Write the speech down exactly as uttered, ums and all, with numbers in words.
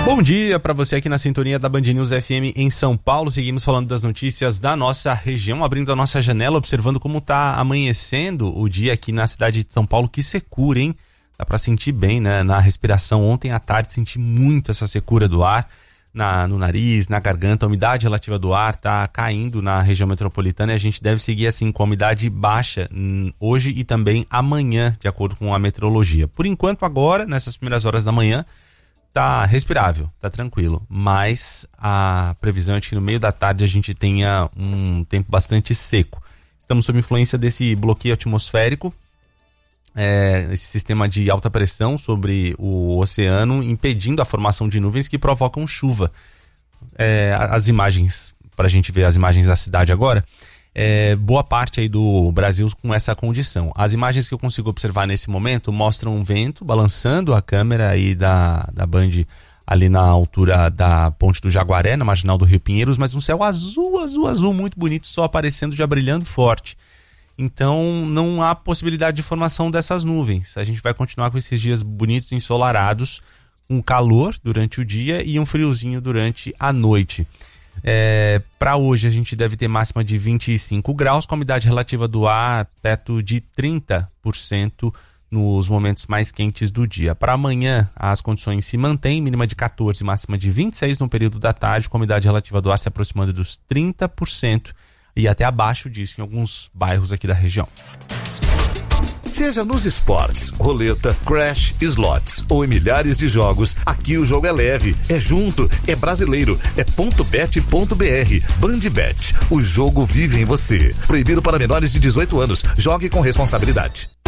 Bom dia para você aqui na sintonia da Band News F M em São Paulo. Seguimos falando das notícias da nossa região, abrindo a nossa janela, observando como está amanhecendo o dia aqui na cidade de São Paulo. Que secura, hein? Dá para sentir bem, né? Na respiração. Ontem à tarde senti muito essa secura do ar na, no nariz, na garganta. A umidade relativa do ar está caindo na região metropolitana e a gente deve seguir assim com a umidade baixa hum, hoje e também amanhã, de acordo com a meteorologia. Por enquanto, agora, nessas primeiras horas da manhã, tá respirável, tá tranquilo, mas a previsão é que no meio da tarde a gente tenha um tempo bastante seco. Estamos sob influência desse bloqueio atmosférico, é, esse sistema de alta pressão sobre o oceano, impedindo a formação de nuvens que provocam chuva. É, as imagens, para a gente ver as imagens da cidade agora, é, boa parte aí do Brasil com essa condição. As imagens que eu consigo observar nesse momento mostram um vento balançando a câmera aí da, da Band ali na altura da Ponte do Jaguaré, na marginal do Rio Pinheiros, mas um céu azul, azul, azul, muito bonito, só aparecendo, já brilhando forte. Então não há possibilidade de formação dessas nuvens. A gente vai continuar com esses dias bonitos, ensolarados, com calor durante o dia e um friozinho durante a noite. É, para hoje a gente deve ter máxima de vinte e cinco graus, com a umidade relativa do ar perto de trinta por cento nos momentos mais quentes do dia. Para amanhã as condições se mantêm, mínima de quatorze, máxima de vinte e seis no período da tarde, com a umidade relativa do ar se aproximando dos trinta por cento e até abaixo disso em alguns bairros aqui da região. Seja nos esportes, roleta, crash, slots ou em milhares de jogos, aqui o jogo é leve, é junto, é brasileiro, é ponto bet ponto br. Bandbet, o jogo vive em você. Proibido para menores de dezoito anos. Jogue com responsabilidade.